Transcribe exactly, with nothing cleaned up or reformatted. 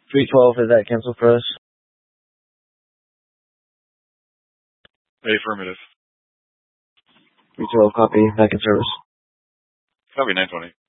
three twelve, is that cancel for us? Affirmative. three twelve, copy, back in service. Copy, nine twenty.